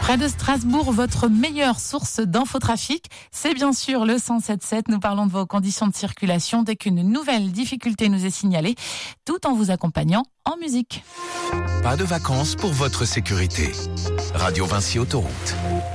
Près de Strasbourg, votre meilleure source d'infotrafic, c'est bien sûr le 107.7. Nous parlons de vos conditions de circulation dès qu'une nouvelle difficulté nous est signalée, tout en vous accompagnant en musique. Pas de vacances pour votre sécurité. Radio Vinci Autoroute.